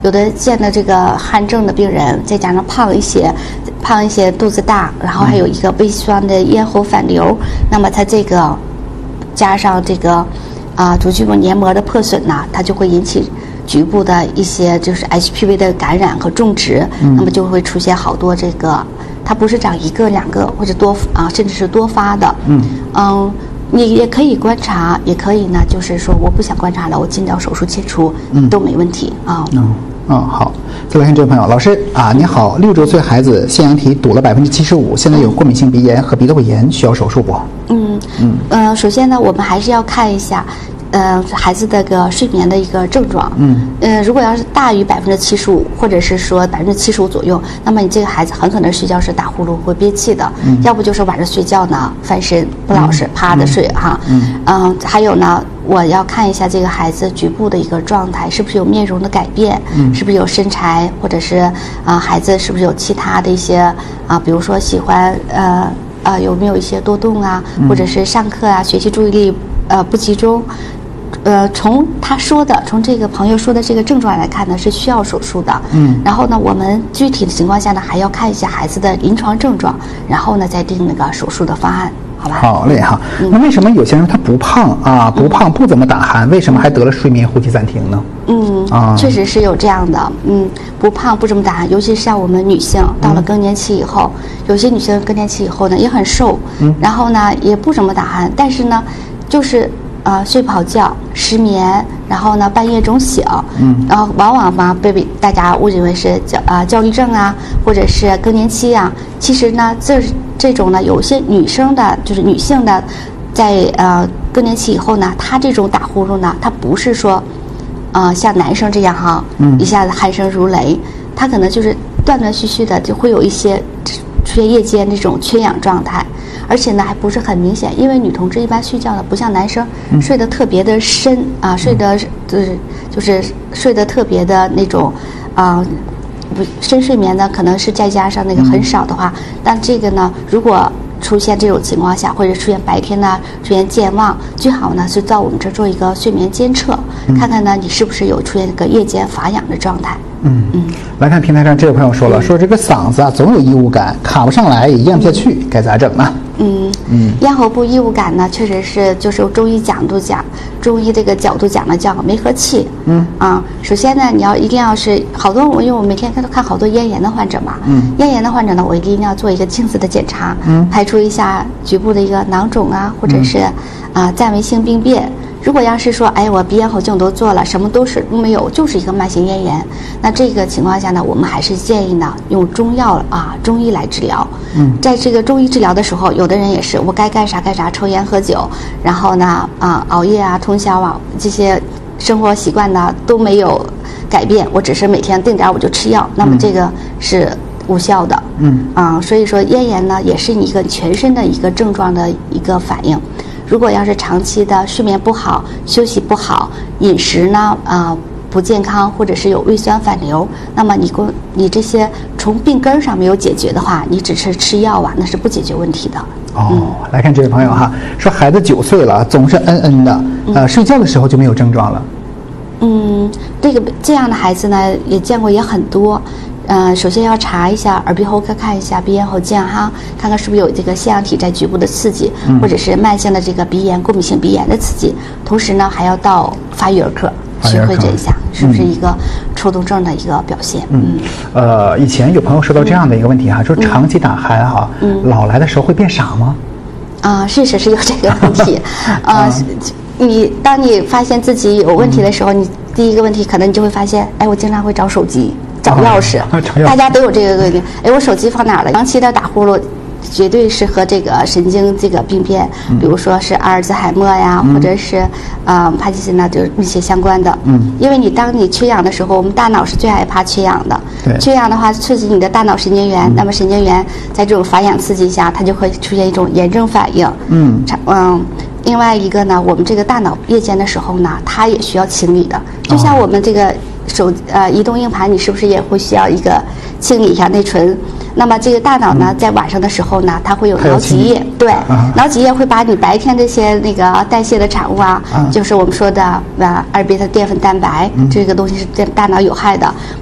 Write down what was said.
有的见的这个汗症的病人，再加上胖一些，肚子大，然后还有一个微酸的咽喉反流，那么它这个加上这个主局部黏膜的破损呢，它就会引起局部的一些就是 HPV 的感染和种植，那么就会出现好多这个，它不是长一个两个或者甚至是多发的。你也可以观察，也可以呢，就是说我不想观察了，我尽早手术切除，都没问题啊。 好，再来看这位朋友，老师你好，6周岁孩子腺样体堵了75%，现在有过敏性鼻炎和鼻窦炎，需要手术不？ 首先呢，我们还是要看一下。孩子的个睡眠的一个症状，如果要是大于75%，或者是说75%左右，那么你这个孩子很可能睡觉是打呼噜会憋气的，要不就是晚上睡觉呢翻身不老实趴着睡哈，还有呢，我要看一下这个孩子局部的一个状态，是不是有面容的改变，是不是有身材，或者是孩子是不是有其他的一些比如说喜欢有没有一些多动或者是上课学习注意力不集中。从这个朋友说的这个症状来看呢，是需要手术的。然后呢，我们具体的情况下呢，还要看一下孩子的临床症状，然后呢，再定那个手术的方案，好吧？ 好嘞哈。那为什么有些人他不胖不怎么打鼾，为什么还得了睡眠呼吸暂停呢？ 确实是有这样的。不胖不怎么打鼾，尤其是像我们女性到了更年期以后，有些女性更年期以后呢也很瘦，然后呢也不怎么打鼾，但是呢就是睡不好觉，失眠，然后呢半夜总醒，然后往往被大家误认为是焦虑症或者是更年期其实呢这种呢有些女性的在更年期以后呢，她这种打呼噜呢，她不是说像男生这样一下子鼾声如雷，她可能就是断断续续的就会有一些出现夜间这种缺氧状态，而且呢还不是很明显，因为女同志一般睡觉呢不像男生睡得特别的深睡得就是睡得特别的那种深睡眠呢，可能是再加上那个很少的话，但这个呢如果出现这种情况下，或者出现白天呢出现健忘，最好呢是到我们这做一个睡眠监测，看看呢你是不是有出现这个夜间乏氧的状态。 来看平台上这位朋友说了，说这个嗓子总有异物感，卡不上来也咽不下去，该咋整呢？ 咽喉部异物感呢，确实是就是中医中医这个角度讲呢叫没和气。首先呢，你一定要是好多，因为我每天都看好多咽炎的患者嘛，咽炎的患者呢，我一定要做一个镜子的检查，排除一下局部的一个囊肿或者是暂违性病变。如果要是说，我鼻咽喉镜都做了，什么都没有，就是一个慢性咽炎，那这个情况下呢，我们还是建议呢用中药中医来治疗。在这个中医治疗的时候，有的人也是我该干啥干啥，抽烟喝酒，然后呢熬夜通宵这些生活习惯呢都没有改变，我只是每天定点我就吃药，那么这个是无效的。所以说咽炎呢也是一个全身的一个症状的一个反应。如果要是长期的睡眠不好、休息不好、饮食呢不健康，或者是有胃酸反流，那么你这些从病根上没有解决的话，你只是吃药那是不解决问题的。 来看这位朋友说孩子9岁了，总是的，睡觉的时候就没有症状了。 这样的孩子呢也见过也很多。首先要查一下耳鼻喉科，看一下鼻咽喉镜看看是不是有这个腺样体在局部的刺激，或者是慢性的这个鼻炎、过敏性鼻炎的刺激。同时呢，还要到发育儿科去会诊一下，是不是一个抽动症的一个表现。 以前有朋友说到这样的一个问题说长期打鼾老来的时候会变傻吗？ 是有这个问题。当你发现自己有问题的时候，你第一个问题可能你就会发现，我经常会找手机。找钥匙，大家都有这个问题。我手机放哪儿了？长期的打呼噜，绝对是和这个神经这个病变，比如说是阿尔兹海默或者是帕金森就是密切相关的。因为当你缺氧的时候，我们大脑是最害怕缺氧的。缺氧的话，刺激你的大脑神经元，那么神经元在这种乏氧刺激下，它就会出现一种炎症反应。另外一个呢，我们这个大脑夜间的时候呢，它也需要清理的，就像我们这个移动硬盘，你是不是也会需要一个清理一下内存？那么这个大脑呢，在晚上的时候呢，它会有脑脊液，对，脑脊液会把你白天这些那个代谢的产物啊，就是我们说的阿尔贝塔淀粉蛋白，这个东西是对大脑有害的，